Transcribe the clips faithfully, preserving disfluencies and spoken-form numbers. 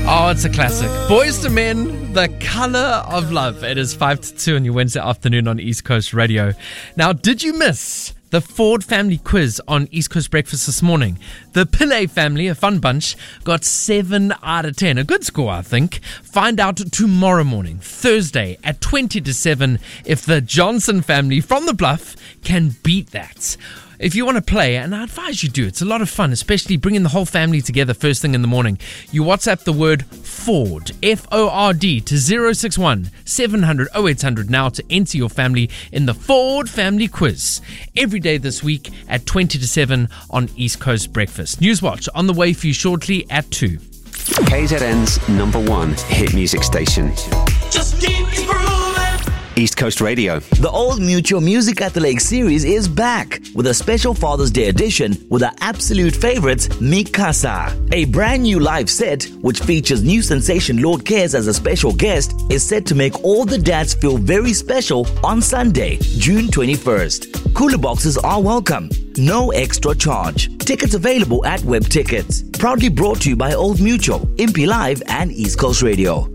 Oh, it's a classic. Boys to Men, The Colour of Love. It is five to two on your Wednesday afternoon on East Coast Radio. Now, did you miss the Ford family quiz on East Coast Breakfast this morning? The Pillay family, a fun bunch, got seven out of ten. A good score, I think. Find out tomorrow morning, Thursday at twenty to seven, if the Johnson family from the Bluff can beat that. If you want to play, and I advise you do, it's a lot of fun, especially bringing the whole family together first thing in the morning. You WhatsApp the word Ford, F O R D, to zero six one seven hundred oh eight hundred now to enter your family in the Ford Family Quiz. Every day this week at twenty to seven on East Coast Breakfast. Newswatch on the way for you shortly at two. K Z N's number one hit music station. Just keep it grooving. East Coast Radio. The Old Mutual Music at the Lake series is back with a special Father's Day edition with our absolute favorites, Mikasa. A brand new live set, which features new sensation Lord Cares as a special guest, is set to make all the dads feel very special on Sunday, June twenty-first. Cooler boxes are welcome. No extra charge. Tickets available at Web Tickets. Proudly brought to you by Old Mutual, Impi Live and East Coast Radio.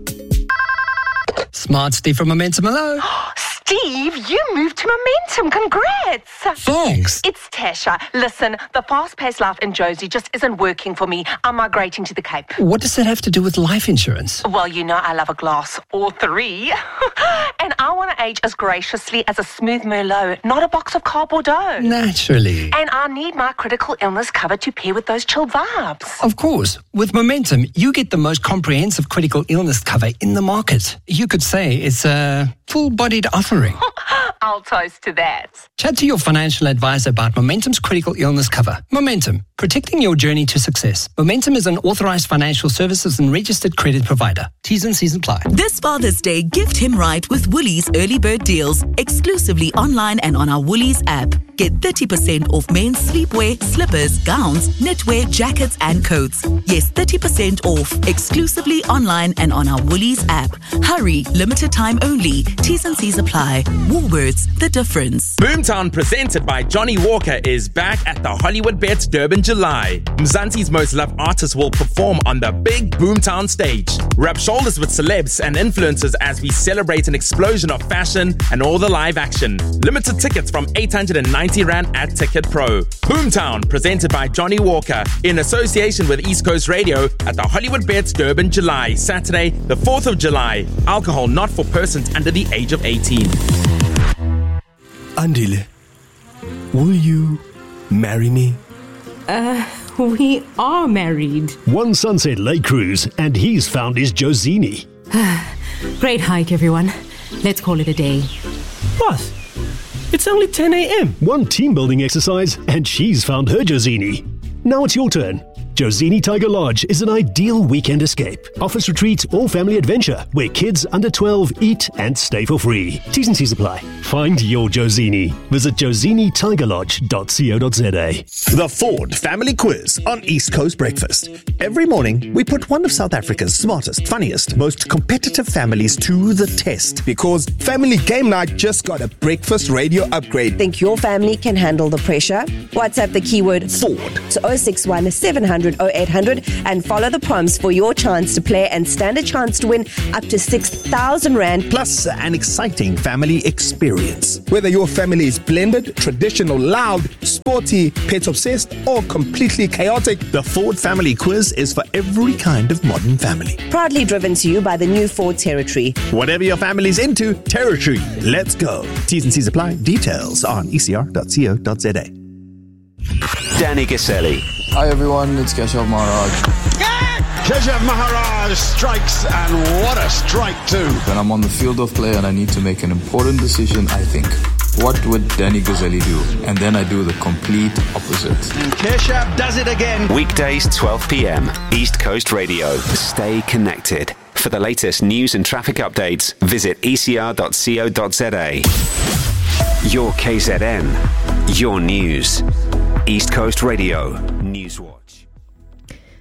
Smart Steve from Momentum, hello. Steve, you moved to Momentum. Congrats. Thanks. It's Tasha. Listen, the fast-paced life in Josie just isn't working for me. I'm migrating to the Cape. What does that have to do with life insurance? Well, you know I love a glass or three. And I want to age as graciously as a smooth Merlot, not a box of cardboard dough. Naturally. And I need my critical illness cover to pair with those chilled vibes. Of course. With Momentum, you get the most comprehensive critical illness cover in the market. You could say it's a full-bodied offering. I'll toast to that. Chat to your financial advisor about Momentum's critical illness cover. Momentum, protecting your journey to success. Momentum is an authorized financial services and registered credit provider. T's and C's apply. This Father's Day, gift him right with Woolies early bird deals, exclusively online and on our Woolies app. Get thirty percent off men's sleepwear, slippers, gowns, knitwear, jackets and coats. Yes, thirty percent off, exclusively online and on our Woolies app. Hurry, limited time only. T's and C's apply. Woolworths, the difference. Boomtown, presented by Johnny Walker, is back at the Hollywood Bets Durban July. Mzansi's most loved artists will perform on the big Boomtown stage. Rub shoulders with celebs and influencers as we celebrate an explosion of fashion and all the live action. Limited tickets from eight hundred ninety rand at Ticket Pro. Boomtown, presented by Johnny Walker, in association with East Coast Radio at the Hollywood Bets Durban July, Saturday, the fourth of July. Alcohol not for persons under the age of eighteen. Andile, will you marry me? Uh, we are married. One Sunset Lake Cruise, and he's found his Josini. Great hike, everyone. Let's call it a day. What? It's only ten a.m. One team building exercise, and she's found her Josini. Now it's your turn. Josini Tiger Lodge is an ideal weekend escape. Office retreat or family adventure where kids under twelve eat and stay for free. T's and C's apply. Find your Josini. Visit josini tiger lodge dot co dot za. The Ford Family Quiz on East Coast Breakfast. Every morning, we put one of South Africa's smartest, funniest, most competitive families to the test. Because Family Game Night just got a breakfast radio upgrade. Think your family can handle the pressure? WhatsApp the keyword Ford to oh six one seven hundred oh eight hundred and follow the prompts for your chance to play and stand a chance to win up to six thousand rand. Plus an exciting family experience. Whether your family is blended, traditional, loud, sporty, pet obsessed, or completely chaotic, the Ford Family Quiz is for every kind of modern family. Proudly driven to you by the new Ford Territory. Whatever your family's into, Territory. Let's go. T's and C's apply. Details on e c r dot co dot za. Danny Gaselli. Hi everyone, it's Keshav Maharaj. Keshav Maharaj strikes, and what a strike too. When I'm on the field of play and I need to make an important decision, I think, what would Danny Gazelli do? And then I do the complete opposite. And Keshav does it again. Weekdays, twelve p.m, East Coast Radio. Stay connected. For the latest news and traffic updates, visit e c r dot co dot za. Your K Z N. Your news. East Coast Radio. Newswatch.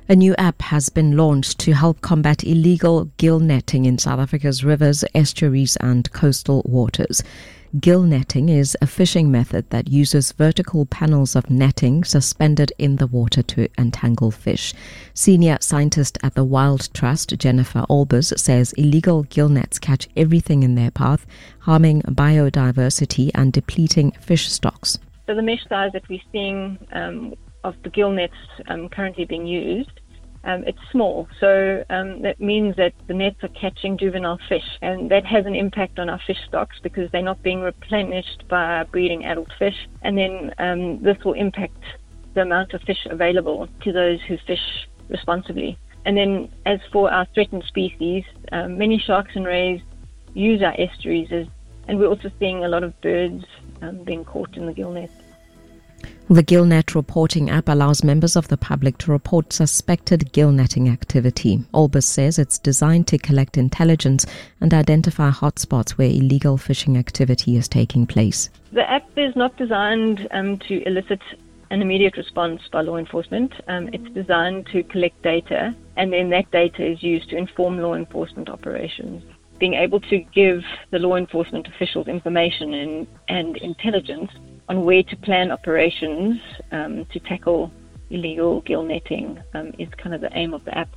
A new app has been launched to help combat illegal gill netting in South Africa's rivers, estuaries and coastal waters. Gill netting is a fishing method that uses vertical panels of netting suspended in the water to entangle fish. Senior scientist at the Wild Trust, Jennifer Olbers, says illegal gill nets catch everything in their path, harming biodiversity and depleting fish stocks. So the mesh size that we're seeing um, of the gill nets um, currently being used, um, it's small. So um, that means that the nets are catching juvenile fish, and that has an impact on our fish stocks because they're not being replenished by breeding adult fish. And then um, this will impact the amount of fish available to those who fish responsibly. And then as for our threatened species, um, many sharks and rays use our estuaries, as, and we're also seeing a lot of birds um, being caught in the gill net. The GillNet reporting app allows members of the public to report suspected gill netting activity. Olbers says it's designed to collect intelligence and identify hotspots where illegal fishing activity is taking place. The app is not designed um, to elicit an immediate response by law enforcement. Um, it's designed to collect data, and then that data is used to inform law enforcement operations. Being able to give the law enforcement officials information and, and intelligence on where to plan operations um, to tackle illegal gill netting um, is kind of the aim of the app.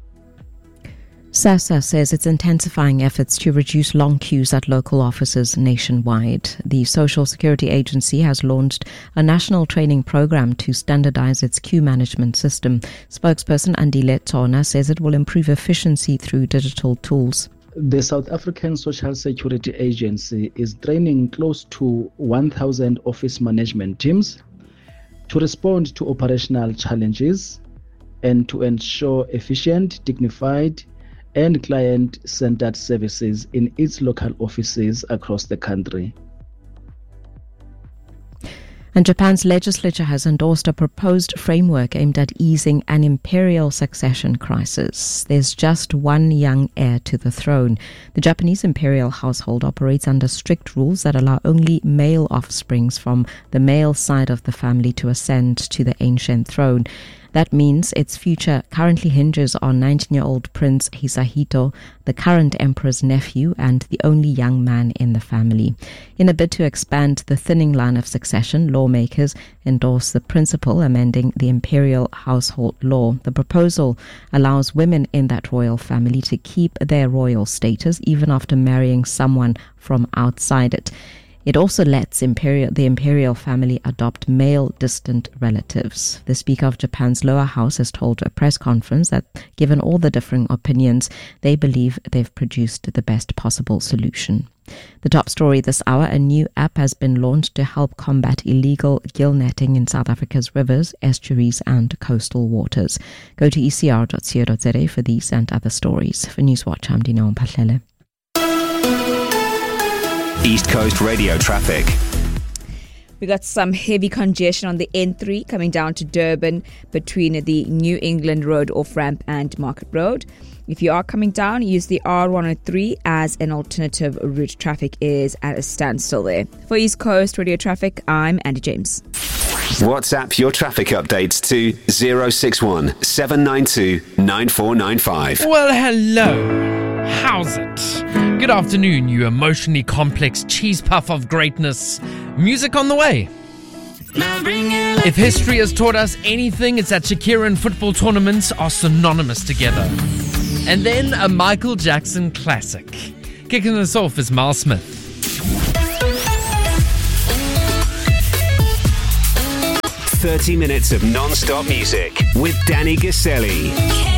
SASSA says it's intensifying efforts to reduce long queues at local offices nationwide. The Social Security Agency has launched a national training program to standardize its queue management system. Spokesperson Andile Tona says it will improve efficiency through digital tools. The South African Social Security Agency is training close to one thousand office management teams to respond to operational challenges and to ensure efficient, dignified, and client-centered services in its local offices across the country. And Japan's legislature has endorsed a proposed framework aimed at easing an imperial succession crisis. There's just one young heir to the throne. The Japanese imperial household operates under strict rules that allow only male offsprings from the male side of the family to ascend to the ancient throne. That means its future currently hinges on nineteen-year-old Prince Hisahito, the current emperor's nephew and the only young man in the family. In a bid to expand the thinning line of succession, lawmakers endorse the principle amending the imperial household law. The proposal allows women in that royal family to keep their royal status even after marrying someone from outside it. It also lets imperial, the imperial family adopt male distant relatives. The Speaker of Japan's lower house has told a press conference that given all the differing opinions, they believe they've produced the best possible solution. The top story this hour, a new app has been launched to help combat illegal gill netting in South Africa's rivers, estuaries and coastal waters. Go to e c r dot co dot z a for these and other stories. For Newswatch, I'm Dina Mpahlele. East Coast Radio traffic. We got some heavy congestion on the N three coming down to Durban between the New England Road off-ramp and Market Road. If you are coming down, use the R one oh three as an alternative route. Traffic is at a standstill there. For East Coast Radio traffic, I'm Andy James. WhatsApp your traffic updates to zero six one seven nine two nine four nine five. Well, hello. How's it? Good afternoon, you emotionally complex cheese puff of greatness. Music on the way. If history has taught us anything, it's that Shakira and football tournaments are synonymous together. And then a Michael Jackson classic. Kicking us off is Miles Smith. thirty minutes of non-stop music with Danny Gaselli.